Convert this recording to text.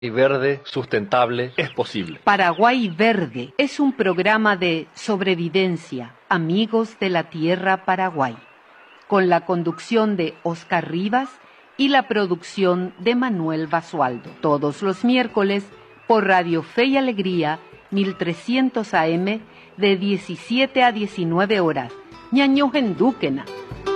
Y verde, sustentable, es posible. Paraguay Verde es un programa de sobrevivencia, amigos de la tierra Paraguay, con la conducción de Oscar Rivas y la producción de Manuel Basualdo. Todos los miércoles por Radio Fe y Alegría, 1300 AM, de 17 a 19 horas. Ñañojen Dúquena.